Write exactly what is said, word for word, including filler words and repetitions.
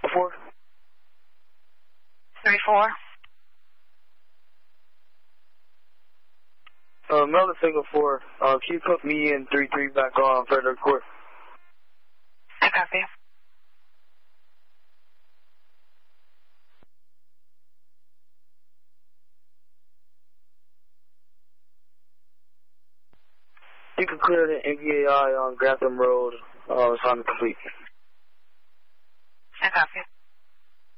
four? three four. Uh, Melvin Single four. Uh, can you put me in three three back on Frederick Court? I copy. You can clear the N V A I on Grantham Road. Uh, it's on complete. I copy.